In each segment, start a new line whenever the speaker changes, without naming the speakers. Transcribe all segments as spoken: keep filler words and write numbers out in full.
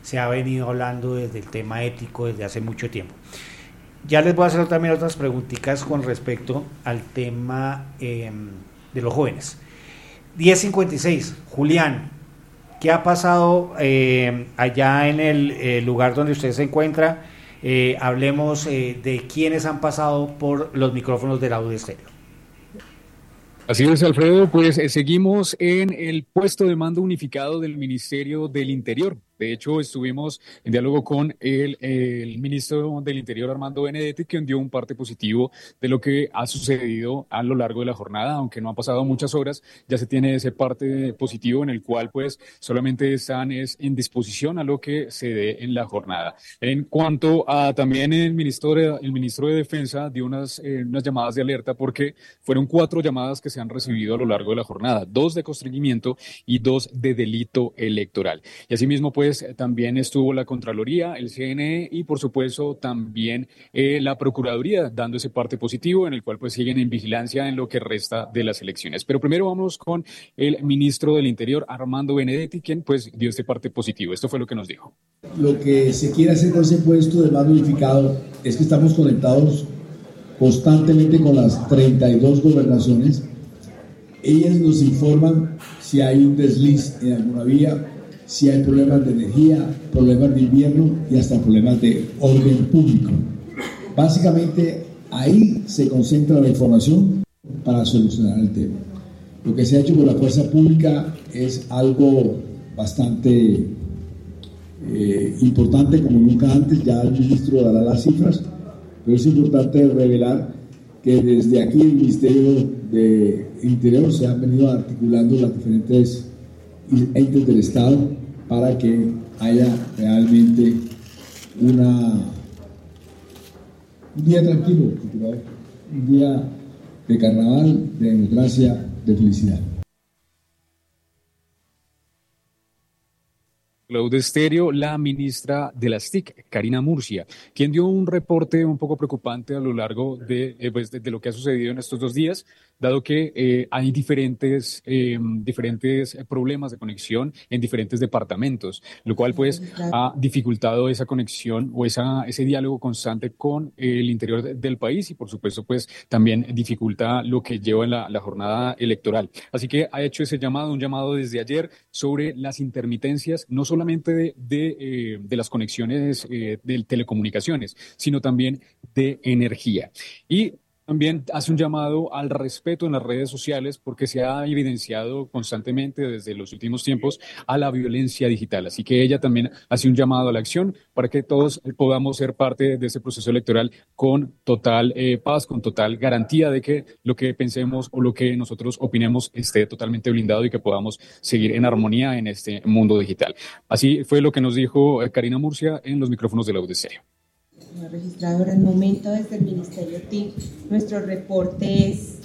se ha venido hablando desde el tema ético desde hace mucho tiempo. Ya les voy a hacer también otras preguntitas con respecto al tema eh, de los jóvenes. diez cincuenta y seis, Julián, ¿qué ha pasado eh, allá en el eh, lugar donde usted se encuentra? Eh, hablemos eh, de quiénes han pasado por los micrófonos de Laude Estéreo.
Así es, Alfredo, pues eh, seguimos en el puesto de mando unificado del Ministerio del Interior. De hecho, estuvimos en diálogo con el, el ministro del Interior, Armando Benedetti, quien dio un parte positivo de lo que ha sucedido a lo largo de la jornada. Aunque no han pasado muchas horas, ya se tiene ese parte positivo en el cual pues solamente están es, en disposición a lo que se dé en la jornada. En cuanto a también el ministro de, el ministro de Defensa dio unas, eh, unas llamadas de alerta porque fueron cuatro llamadas que se han recibido a lo largo de la jornada, dos de constreñimiento y dos de delito electoral. Y asimismo pues Pues también estuvo la Contraloría, el C N E y por supuesto también eh, la Procuraduría dando ese parte positivo en el cual pues siguen en vigilancia en lo que resta de las elecciones. Pero primero vamos con el ministro del Interior, Armando Benedetti, quien pues dio este parte positivo. Esto fue lo que nos dijo.
Lo que se quiere hacer con ese puesto de mando unificado es que estamos conectados constantemente con las treinta y dos gobernaciones. Ellas nos informan si hay un desliz en alguna vía, si hay problemas de energía, problemas de invierno y hasta problemas de orden público. Básicamente ahí se concentra la información para solucionar el tema. Lo que se ha hecho con la fuerza pública es algo bastante eh, importante como nunca antes. Ya el ministro dará las cifras, pero es importante revelar que desde aquí el Ministerio de Interior se han venido articulando las diferentes entes del Estado para que haya realmente una, un día tranquilo, un día de carnaval, de democracia, de felicidad.
Laude Estéreo, la ministra de las T I C, Karina Murcia, quien dio un reporte un poco preocupante a lo largo de, eh, pues, de, de lo que ha sucedido en estos dos días, dado que eh, hay diferentes, eh, diferentes problemas de conexión en diferentes departamentos, lo cual pues ha dificultado esa conexión o esa, ese diálogo constante con el interior de, del país y por supuesto pues también dificulta lo que lleva en la, la jornada electoral. Así que ha hecho ese llamado, un llamado desde ayer sobre las intermitencias, no solamente de, de, eh, de las conexiones eh, de telecomunicaciones, sino también de energía. Y también hace un llamado al respeto en las redes sociales porque se ha evidenciado constantemente desde los últimos tiempos a la violencia digital. Así que ella también hace un llamado a la acción para que todos podamos ser parte de ese proceso electoral con total eh, paz, con total garantía de que lo que pensemos o lo que nosotros opinemos esté totalmente blindado y que podamos seguir en armonía en este mundo digital. Así fue lo que nos dijo Karina Murcia en los micrófonos de Laude Estéreo.
Señor registrador, al momento desde el Ministerio T I C, nuestro reporte es,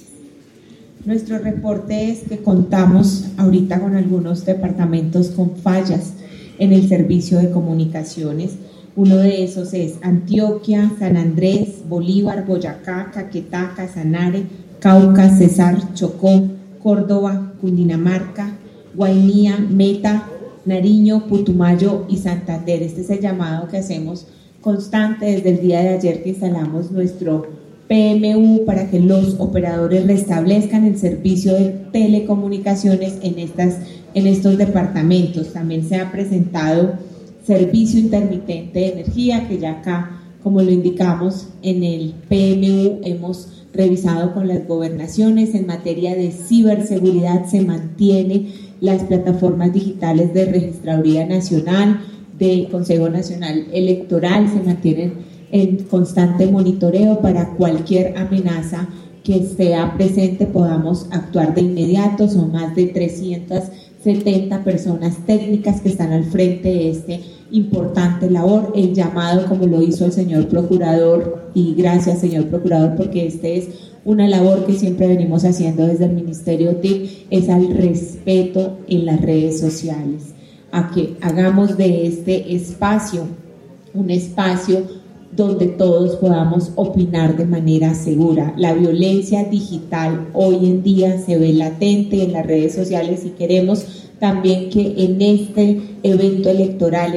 nuestro reporte es que contamos ahorita con algunos departamentos con fallas en el servicio de comunicaciones. Uno de esos es Antioquia, San Andrés, Bolívar, Boyacá, Caquetá, Casanare, Cauca, Cesar, Chocó, Córdoba, Cundinamarca, Guainía, Meta, Nariño, Putumayo y Santander. Este es el llamado que hacemos constante desde el día de ayer que instalamos nuestro P M U para que los operadores restablezcan el servicio de telecomunicaciones en, estas, en estos departamentos. También se ha presentado servicio intermitente de energía, que ya acá, como lo indicamos en el P M U, hemos revisado con las gobernaciones. En materia de ciberseguridad se mantiene las plataformas digitales de Registraduría Nacional, de Consejo Nacional Electoral, se mantienen en constante monitoreo para cualquier amenaza que esté presente podamos actuar de inmediato. Son más de trescientas setenta personas técnicas que están al frente de este importante labor. El llamado, como lo hizo el señor procurador, y gracias señor procurador, porque este es una labor que siempre venimos haciendo desde el Ministerio T I C, es al respeto en las redes sociales, a que hagamos de este espacio un espacio donde todos podamos opinar de manera segura. La violencia digital hoy en día se ve latente en las redes sociales y queremos también que en este evento electoral